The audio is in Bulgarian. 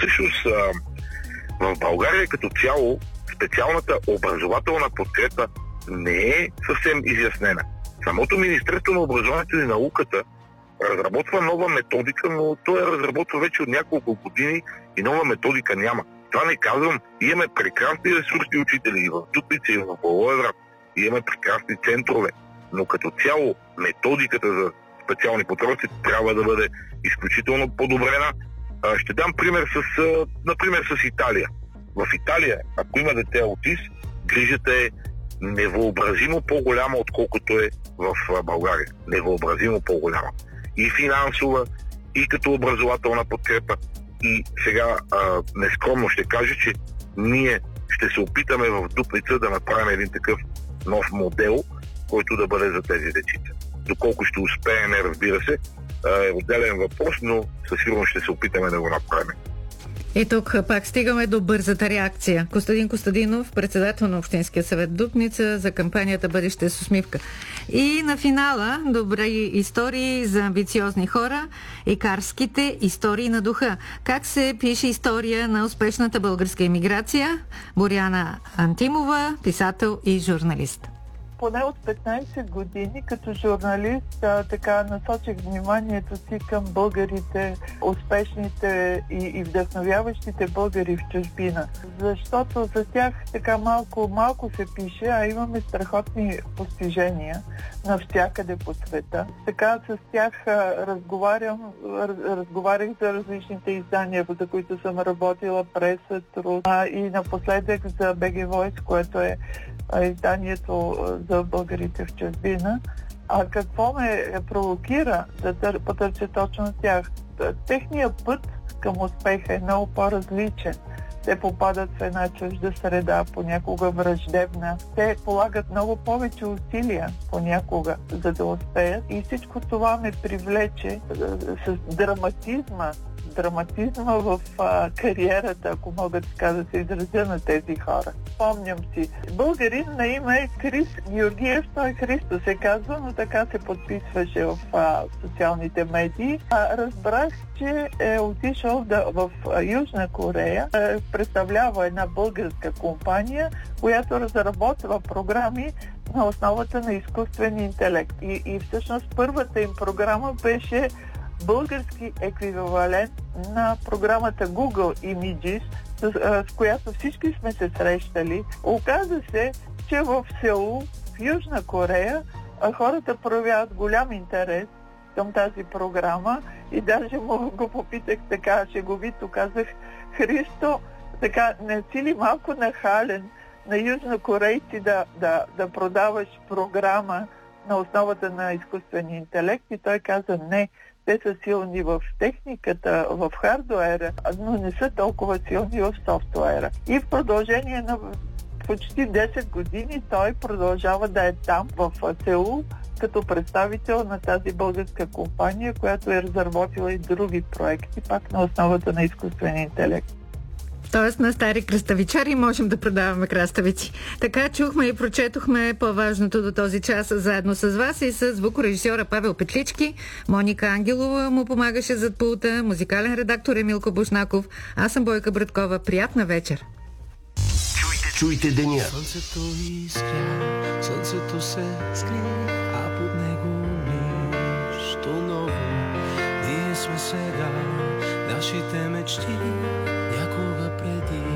всъщност в България като цяло специалната образователна подкрепа не е съвсем изяснена. Самото Министерство на образованието и науката разработва нова методика, но той я разработва вече от няколко години и нова методика няма. Това не казвам. Имаме прекрасни ресурсни учители и в Дупница, и в Благоевград. Имаме прекрасни центрове. Но като цяло методиката за специални потребности трябва да бъде изключително подобрена. Ще дам пример с Италия. В Италия, ако има дете аутист, грижата е невъобразимо по-голяма, отколкото е в България. Невъобразимо по-голяма. И финансова, и като образователна подкрепа. И сега нескромно ще кажа, че ние ще се опитаме в Дупница да направим един такъв нов модел, който да бъде за тези дечица. Доколко ще успеем, разбира се, е отделен въпрос, но със сигурност ще се опитаме да го направим. И тук пак стигаме до бързата реакция. Костадин Костадинов, председател на Общинския съвет Дупница, за кампанията "Бъдеще с усмивка". И на финала добри истории за амбициозни хора и карските истории на духа. Как се пише история на успешната българска емиграция? Боряна Антимова, писател и журналист. Поне от 15 години като журналист така насочих вниманието си към българите, успешните и вдъхновяващите българи в чужбина. Защото за тях така малко се пише, а имаме страхотни постижения навсякъде по света. Така с тях разговарях за различните издания, за които съм работила, Преса, Труд, и напоследък за BG Voice, което е изданието за българите в чужбина. А какво ме провокира да потърся точно тях? Техният път към успеха е много по-различен. Те попадат в една чужда среда, понякога враждебна. Те полагат много повече усилия понякога, за да успеят. И всичко това ме привлече с драматизма в кариерата, ако мога така да се изразя, на тези хора. Помням си. Българин на име Крис Георгиев, той Христо се казва, но така се подписваше в социалните медии. Разбрах, че е отишъл в Южна Корея, представлява една българска компания, която разработва програми на основата на изкуствен интелект. И всъщност първата им програма беше български еквивалент на програмата Google Images, с която всички сме се срещали. Оказа се, че в Сеул, в Южна Корея, хората проявяват голям интерес към тази програма и даже го попитах така шеговито, казах: Христо, така не си ли малко нахален на южнокорейци да продаваш програма на основата на изкуствения интелект? И той каза: не, те са силни в техниката, в хардуера, но не са толкова силни в софтуера. И в продължение на почти 10 години той продължава да е там, в Сеул, като представител на тази българска компания, която е разработила и други проекти, пак на основата на изкуствен интелект. Тоест на стари краставичари можем да продаваме краставици. Така чухме и прочетохме по-важното до този час заедно с вас и с звукорежисьора Павел Петлички. Моника Ангелова му помагаше зад пулта, музикален редактор Емилко Бушнаков. Аз съм Бойка Браткова. Приятна вечер! Чуйте деня. Слънцето изгря, слънцето се скри, а под него нищо ново. Ние сме сега, нашите мечти